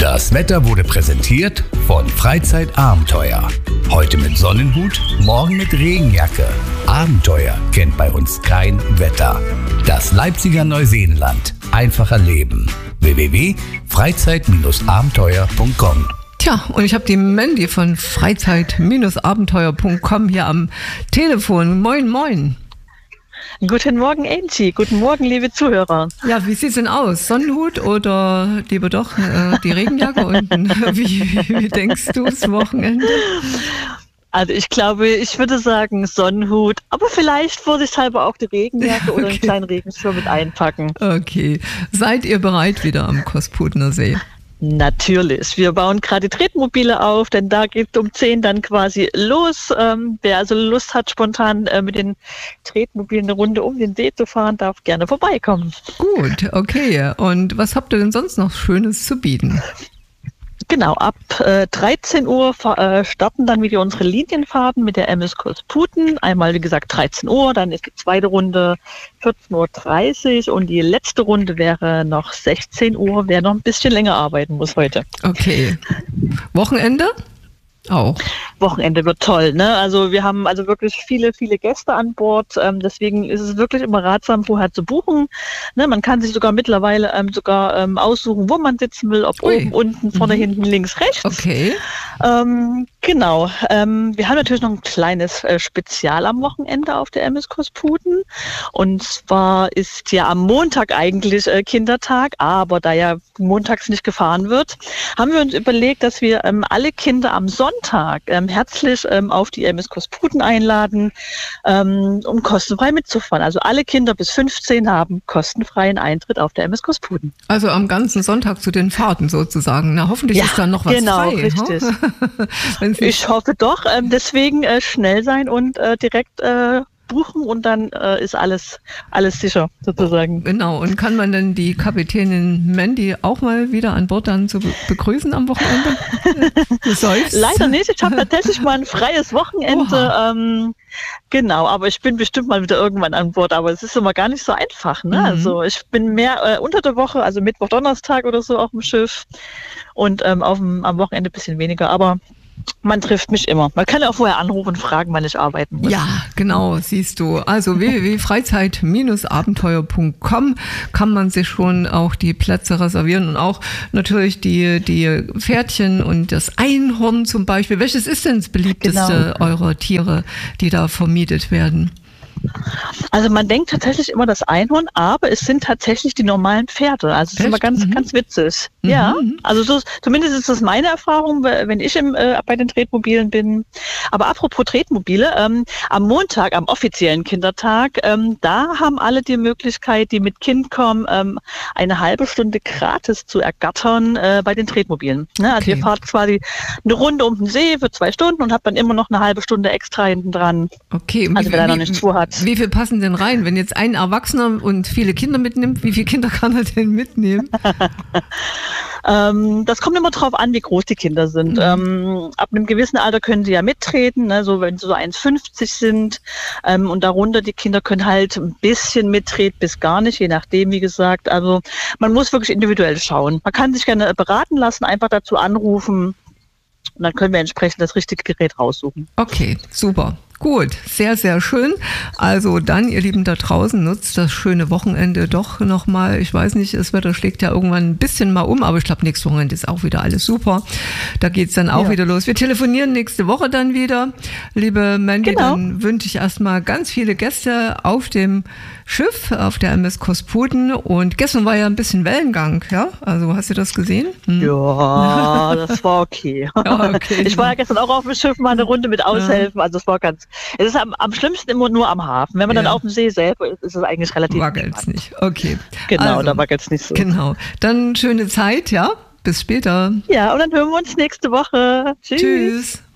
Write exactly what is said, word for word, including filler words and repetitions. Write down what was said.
Das Wetter wurde präsentiert von Freizeitabenteuer. Heute mit Sonnenhut, morgen mit Regenjacke. Abenteuer kennt bei uns kein Wetter. Das Leipziger Neuseenland. Einfacher Leben. w w w punkt freizeit abenteuer punkt com. Tja, und ich habe die Mandy von freizeit abenteuer punkt com hier am Telefon. Moin, moin. Guten Morgen, Angie. Guten Morgen, liebe Zuhörer. Ja, wie sieht's denn aus? Sonnenhut oder lieber doch äh, die Regenjacke unten? Wie, wie denkst du das Wochenende? Also ich glaube, ich würde sagen Sonnenhut, aber vielleicht vorsichtshalber auch die Regenjacke okay. oder einen kleinen Regenschirm mit einpacken. Okay. Seid ihr bereit wieder am Kosputener See? Natürlich. Wir bauen gerade die Tretmobile auf, denn da geht es um zehn dann quasi los. Ähm, wer also Lust hat, spontan äh, mit den Tretmobilen eine Runde um den See zu fahren, darf gerne vorbeikommen. Gut, okay. Und was habt ihr denn sonst noch Schönes zu bieten? Genau, ab äh, dreizehn Uhr äh, starten dann wieder unsere Linienfahrten mit der M S Kosputen. Einmal, wie gesagt, dreizehn Uhr, dann ist die zweite Runde vierzehn Uhr dreißig und die letzte Runde wäre noch sechzehn Uhr, wer noch ein bisschen länger arbeiten muss heute. Okay. Wochenende? Auch. Wochenende wird toll, ne? Also wir haben also wirklich viele, viele Gäste an Bord. Ähm, deswegen ist es wirklich immer ratsam, vorher zu buchen. Ne? Man kann sich sogar mittlerweile ähm, sogar ähm, aussuchen, wo man sitzen will, ob Ui. oben, unten, vorne, mhm. hinten, links, rechts. Okay. Ähm, genau. Ähm, wir haben natürlich noch ein kleines äh, Spezial am Wochenende auf der M S Kosputen. Und zwar ist ja am Montag eigentlich äh, Kindertag, aber da ja montags nicht gefahren wird, haben wir uns überlegt, dass wir ähm, alle Kinder am Sonntag Sonntag ähm, herzlich ähm, auf die M S Kosputen einladen, ähm, um kostenfrei mitzufahren. Also alle Kinder bis fünfzehn haben kostenfreien Eintritt auf der M S Kosputen. Also am ganzen Sonntag zu den Fahrten sozusagen. Na, hoffentlich ja, ist dann noch was genau, frei. Richtig. Ich hoffe doch. Ähm, deswegen äh, schnell sein und äh, direkt äh, buchen und dann äh, ist alles, alles sicher sozusagen. Genau. Und kann man denn die Kapitänin Mandy auch mal wieder an Bord dann zu be- begrüßen am Wochenende? Leider nicht. Ich habe tatsächlich mal ein freies Wochenende. Ähm, genau, aber ich bin bestimmt mal wieder irgendwann an Bord. Aber es ist immer gar nicht so einfach. Ne? Mhm. Also ich bin mehr äh, unter der Woche, also Mittwoch, Donnerstag oder so auf dem Schiff und ähm, auf dem, am Wochenende ein bisschen weniger. Aber man trifft mich immer. Man kann ja auch vorher anrufen und fragen, wann ich arbeiten muss. Ja, genau, siehst du. Also w w w punkt freizeit abenteuer punkt com kann man sich schon auch die Plätze reservieren und auch natürlich die, die Pferdchen und das Einhorn zum Beispiel. Welches ist denn das beliebteste genau. eurer Tiere, die da vermietet werden? Also man denkt tatsächlich immer das Einhorn, aber es sind tatsächlich die normalen Pferde. Also das ist immer ganz, mhm. ganz witzig. Mhm. Ja, also so, zumindest ist das meine Erfahrung, wenn ich im, äh, bei den Tretmobilen bin. Aber apropos Tretmobile, ähm, am Montag, am offiziellen Kindertag, ähm, da haben alle die Möglichkeit, die mit Kind kommen, ähm, eine halbe Stunde gratis zu ergattern äh, bei den Tretmobilen. Ne? Also okay. ihr fahrt quasi eine Runde um den See für zwei Stunden und habt dann immer noch eine halbe Stunde extra hinten dran. Okay. Also wer da noch nichts vorhat. Wie viel passen denn rein? Wenn jetzt ein Erwachsener und viele Kinder mitnimmt, wie viele Kinder kann er denn mitnehmen? ähm, das kommt immer drauf an, wie groß die Kinder sind. Mhm. Ähm, ab einem gewissen Alter können sie ja mittreten, ne? So wenn sie so eins fünfzig sind ähm, und darunter die Kinder können halt ein bisschen mittreten bis gar nicht, je nachdem, wie gesagt. Also man muss wirklich individuell schauen. Man kann sich gerne beraten lassen, einfach dazu anrufen und dann können wir entsprechend das richtige Gerät raussuchen. Okay, super. Gut, sehr, sehr schön. Also dann, ihr Lieben da draußen, nutzt das schöne Wochenende doch nochmal. Ich weiß nicht, das Wetter schlägt ja irgendwann ein bisschen mal um, aber ich glaube, nächstes Wochenende ist auch wieder alles super. Da geht's dann auch ja. wieder los. Wir telefonieren nächste Woche dann wieder. Liebe Mandy, genau. Dann wünsche ich erstmal ganz viele Gäste auf dem Schiff, auf der M S Kosputen. Und gestern war ja ein bisschen Wellengang, ja? Also hast du das gesehen? Hm. Ja, das war okay. Ja, okay. Ich war ja gestern auch auf dem Schiff, mal eine Runde mit aushelfen, also es war ganz... Es ist am, am schlimmsten immer nur am Hafen. Wenn man ja. dann auf dem See selber ist, ist es eigentlich relativ wackelt's nicht. Okay. Genau, also, da wackelt's nicht so. Genau. Dann schöne Zeit, ja? Bis später. Ja, und dann hören wir uns nächste Woche. Tschüss. Tschüss.